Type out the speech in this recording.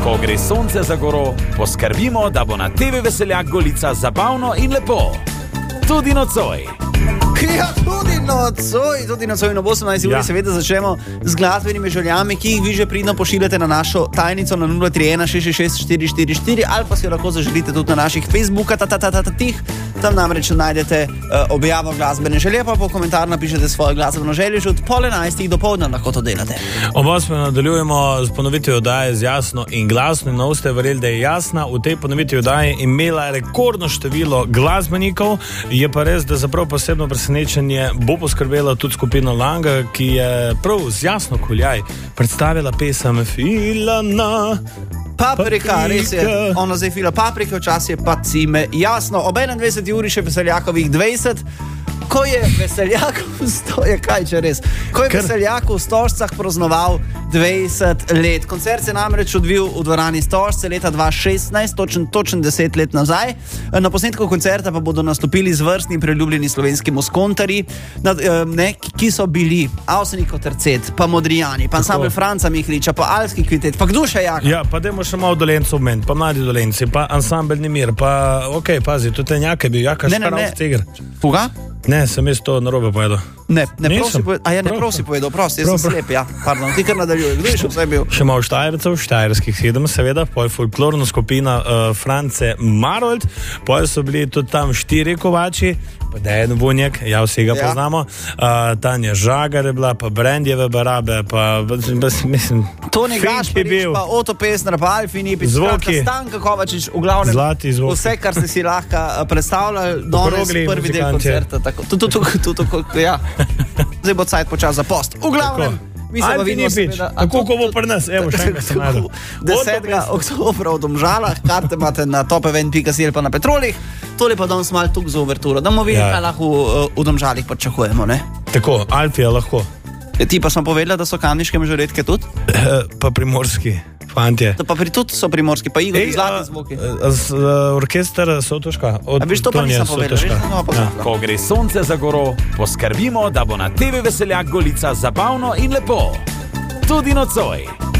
Ko gre sonce za goro, poskrbimo, da bo na TV Veseljak Golica zabavno in lepo. Tudi nocoj. Ja, tudi nocoj na 18. uri seveda začnemo z glasbenimi željami, ki jih vi že pridno pošiljate na našo tajnico na 031 666 444 ali pa si jo lahko zaželite tudi na naših Facebooka, tam namreč najdete objavo glasbene želje, pa po komentar napišete svojo glasbeno željo, že od 10:30 dopoldne lahko to delate. Ob 8. nadaljujemo z ponovitvijo oddaje z Jasno in Glasno in nov ste verjeli, da je Jasna v tej ponovitvi oddaje imela rekordno število glasbenikov, je pa res, da za prav posebno presenečenje bo poskrbela tudi skupina Langa, ki je prav z Jasno Kuljaj predstavila pesem Filana Paprika, res je, ono zdaj fila paprike, včasih je pa cime. Jasno, ob 21. uri še Veseljakovih 20, ko je Veseljak v Stožcah praznoval 20 let. Koncert se namreč odvil v dvorani Stožce leta 2016, točen 10 let nazaj. Na posnetku koncerta pa bodo nastopili zvrstni preljubljeni slovenski muskontarji, ki so bili Avsenikov tercet, pa Modrijani, pa ansambel Franca Mihliča, pa Alski kvintet, pa kdo še jak? Ja, pa dajmo še malo Dolencev meni, pa mladi Dolenci, pa ansambel Nemir, pa pazi, tudi Tenjak je bil, Jaka Šparovc Tiger. Koga? Ne, sem jaz to narobe povedal. Ne prosi povedal, prosti, jaz sem slep, ja. Pardon, ti kar nadaljuje, kdo je še vse bil? Še malo Štajercev, Štajerskih 7, seveda, poj folklorna skupina France Marold, poj so bili tudi tam 4 kovači, pa Dejan Vunjek, ja, vsi ga poznamo, Tanja Žagar je bila, pa Brendjeve Barabe, pa mislim, Toni Gašperič, pa Oto Pesner, pa Alfi Nipič, Stanka Kovačič, v glavnem zlati zvoki. Vse, kar ste si lahko predstavljali, danes prvi del koncerta, tako, ja. Zdaj bo cajt počas za post. V glavnem, Alfi Nipič, tako ko bo pri nas, evo, še enkrat se najdem. 10. oktobra v Domžalah, karte imate na topevent.si ali pa na Petrolih, tole pa danes malo tuk za uverturo, da bomo videli, kaj lahko v Domžalih pričakujemo, ne? Tako, Alfi je lahko. Ti pa sem povedala, da so kamniške mažoretke tudi? Pa primorski, fantje. To pa tudi so primorski, pa Igor, zlati zvoki. Orkester Sotoška. A viš, to pa nisem povedala. Ko gre sonce za goro, poskrbimo, da bo na TV Veseljak Golica zabavno in lepo. Tudi nocoj.